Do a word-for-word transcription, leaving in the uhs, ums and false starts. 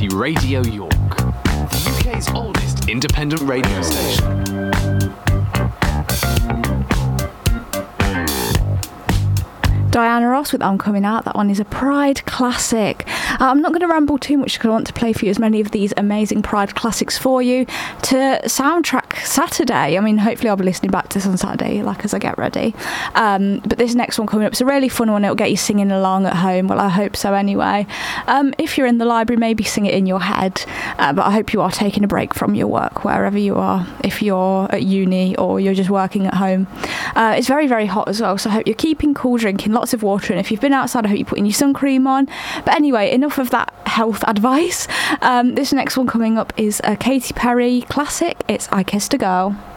Community Radio York, the U K's oldest independent radio station. Diana Ross with I'm Coming Out. That one is a Pride classic. Uh, I'm not going to ramble too much because I want to play for you as many of these amazing Pride classics for you to soundtrack Saturday. I mean, hopefully I'll be listening back to this on Saturday, like as I get ready. Um, but this next one coming up is a really fun one. It'll get you singing along at home. Well, I hope so anyway. Um, if you're in the library, maybe sing it in your head. Uh, but I hope you are taking a break from your work, wherever you are. If you're at uni or you're just working at home. Uh, it's very, very hot as well. So I hope you're keeping cool, drinking lots of water, and if you've been outside, I hope you're putting your sun cream on. But anyway, enough of that health advice. Um, this next one coming up is a Katy Perry classic. It's I Kissed a Girl.